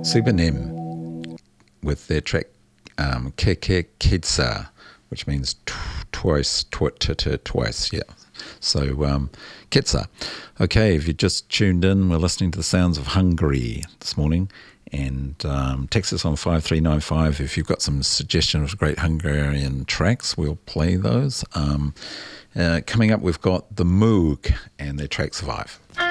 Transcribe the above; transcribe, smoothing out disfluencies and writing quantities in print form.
Subanim with their track Keke Kedsa, which means twice, twice, yeah. So, Ketsa. Okay, if you just tuned in, we're listening to the sounds of Hungary this morning. And text us on 5395 if you've got some suggestions of great Hungarian tracks. We'll play those. Coming up, we've got the Moog and their track Survive.